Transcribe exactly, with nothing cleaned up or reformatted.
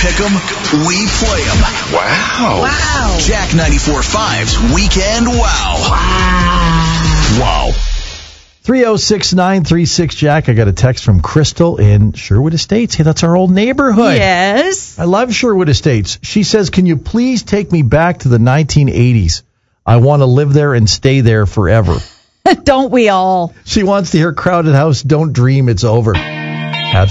pick 'em, we play 'em. Wow. Wow. Jack ninety-four point five's Weekend Wow. Wow. Wow. three oh six nine three six Jack. I got a text from Crystal in Sherwood Estates. Hey, that's our old neighborhood. Yes. I love Sherwood Estates. She says, can you please take me back to the nineteen eighties? I want to live there and stay there forever. Don't we all? She wants to hear Crowded House, Don't Dream It's Over.